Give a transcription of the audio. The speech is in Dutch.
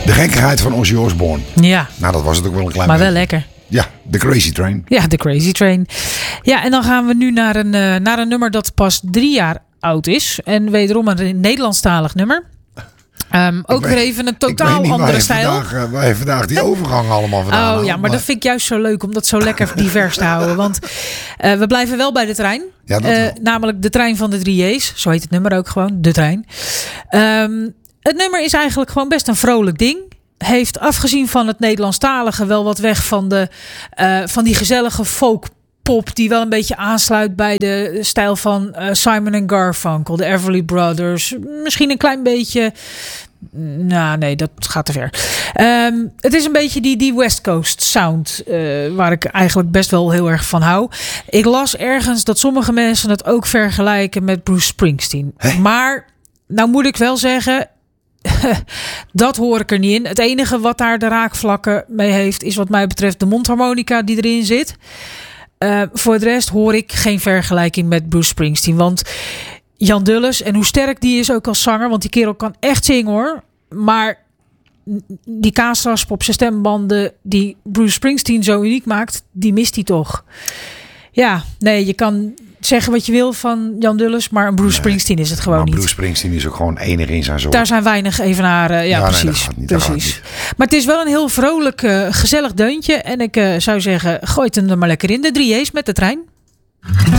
De gekkigheid van Ozzy Osbourne. Ja. Nou, dat was het ook wel een klein Maar beetje. wel lekker. Ja, The Crazy Train. Ja, The Crazy Train. Ja, en dan gaan we nu naar een nummer dat pas 3 jaar oud is. En wederom een Nederlandstalig nummer. Ook weer even een totaal andere stijl. Waar je vandaag die overgang allemaal vandaan Oh ja, maar dat vind ik juist zo leuk om dat zo lekker divers te houden. Want we blijven wel bij de trein. Ja, namelijk de trein van de 3J's. Zo heet het nummer ook gewoon, de trein. Het nummer is eigenlijk gewoon best een vrolijk ding. Heeft afgezien van het Nederlandstalige wel wat weg van die gezellige folkpop die wel een beetje aansluit bij de stijl van Simon & Garfunkel, de Everly Brothers. Misschien een klein beetje. Nou, nee, dat gaat te ver. Het is een beetje die West Coast sound waar ik eigenlijk best wel heel erg van hou. Ik las ergens dat sommige mensen het ook vergelijken met Bruce Springsteen. Hè? Maar nou moet ik wel zeggen, dat hoor ik er niet in. Het enige wat daar de raakvlakken mee heeft is wat mij betreft de mondharmonica die erin zit. Voor de rest hoor ik geen vergelijking met Bruce Springsteen. Want Jan Dulles, en hoe sterk die is ook als zanger, want die kerel kan echt zingen hoor. Maar die kaasrasp op zijn stembanden die Bruce Springsteen zo uniek maakt, die mist hij toch. Ja, nee, je kan zeggen wat je wil van Jan Dulles, maar een Bruce Springsteen is het gewoon niet. Bruce Springsteen is ook gewoon enig in zijn soort. Daar zijn weinig evenaren. Ja, precies. Nee, dat gaat niet, dat gaat precies. niet. Maar het is wel een heel vrolijk, gezellig deuntje. En ik zou zeggen, gooi het hem er maar lekker in. De 3J's met de trein.